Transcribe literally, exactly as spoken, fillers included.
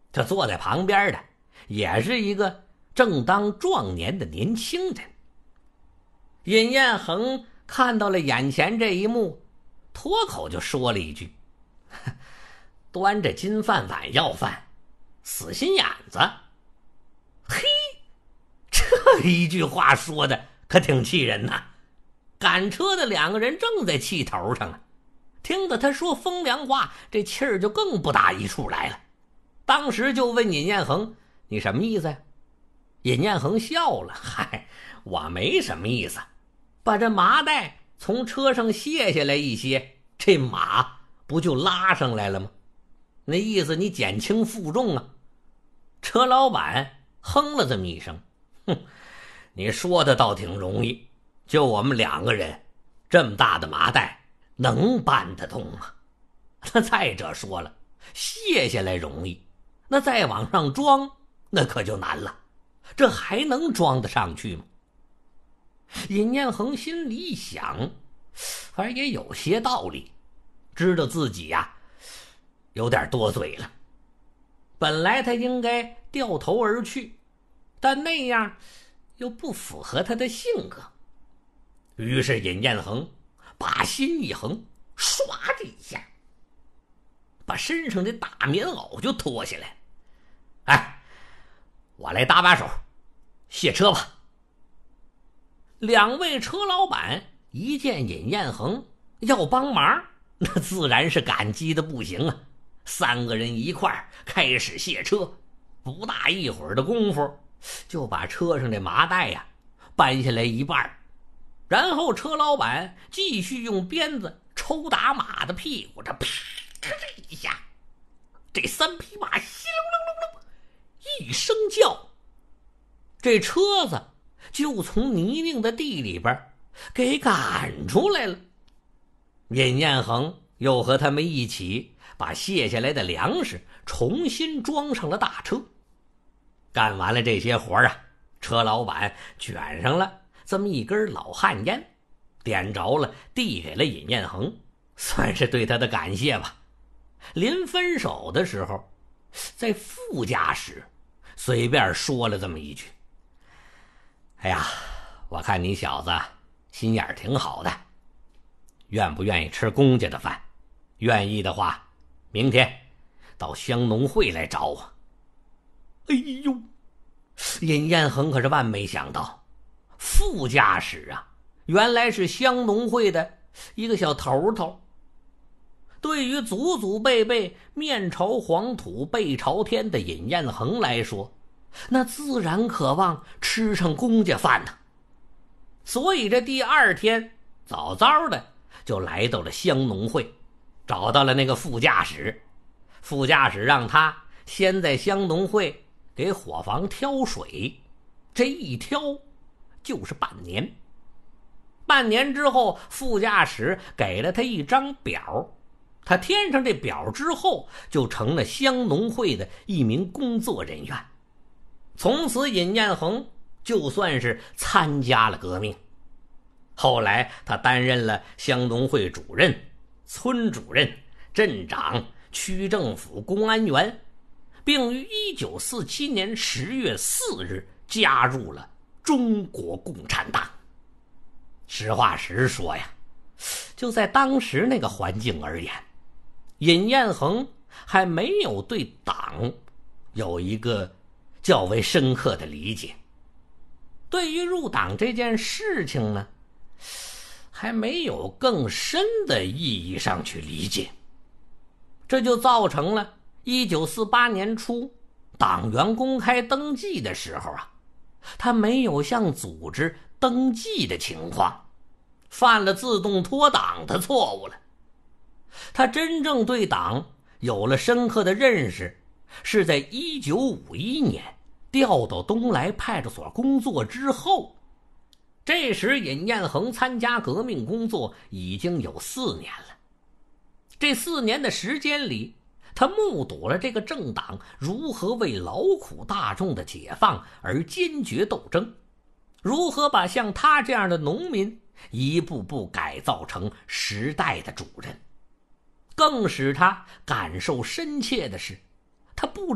这坐在旁边的也是一个正当壮年的年轻人。尹彦衡看到了眼前这一幕，脱口就说了一句：端着金饭碗要饭，死心眼子。嘿，这一句话说的可挺气人呐。赶车的两个人正在气头上啊，听得他说风凉话，这气儿就更不打一处来了。当时就问尹彦衡：你什么意思呀？尹彦衡笑了：嗨，我没什么意思，把这麻袋从车上卸下来一些，这马不就拉上来了吗？那意思你减轻负重啊。车老板哼了这么一声：哼，你说的倒挺容易，就我们两个人，这么大的麻袋能搬得动吗？那再者说了，卸下来容易，那再往上装那可就难了，这还能装得上去吗？尹彦衡心里一想，反正也有些道理，知道自己呀、啊、有点多嘴了。本来他应该掉头而去，但那样又不符合他的性格。于是尹彦衡把心一横，唰的一下把身上的大棉袄就脱下来。哎，我来搭把手，卸车吧。两位车老板一见尹彦衡要帮忙，那自然是感激的不行啊。三个人一块儿开始卸车，不大一会儿的功夫，就把车上的麻袋呀、啊、搬下来一半。然后车老板继续用鞭子抽打马的屁股，这啪一下，这三匹马稀隆隆隆隆一声叫，这车子就从泥泞的地里边给赶出来了。尹彦衡又和他们一起把卸下来的粮食重新装上了大车。干完了这些活啊，车老板卷上了这么一根老旱烟，点着了递给了尹彦衡，算是对他的感谢吧。临分手的时候，在副驾驶随便说了这么一句：哎呀，我看你小子心眼挺好的，愿不愿意吃公家的饭？愿意的话，明天到乡农会来找我。哎呦，尹彦衡可是万没想到，副驾驶啊，原来是乡农会的一个小头头。对于祖祖辈辈面朝黄土背朝天的尹彦衡来说，那自然渴望吃上公家饭呢。所以这第二天早早的就来到了乡农会，找到了那个副驾驶。副驾驶让他先在乡农会给伙房挑水，这一挑就是半年。半年之后，副驾驶给了他一张表，他填上这表之后，就成了乡农会的一名工作人员。从此尹彦衡就算是参加了革命。后来他担任了乡农会主任、村主任、镇长、区政府公安员，并于一九四七年十月四日加入了中国共产党。实话实说呀，就在当时那个环境而言，尹彦衡还没有对党有一个较为深刻的理解。对于入党这件事情呢，还没有更深的意义上去理解。这就造成了一九四八年初党员公开登记的时候啊，他没有向组织登记的情况，犯了自动脱党的错误了。他真正对党有了深刻的认识，是在一九五一年调到东来派出所工作之后。这时尹彦衡参加革命工作已经有四年了。这四年的时间里，他目睹了这个政党如何为劳苦大众的解放而坚决斗争，如何把像他这样的农民一步步改造成时代的主人。更使他感受深切的是，他不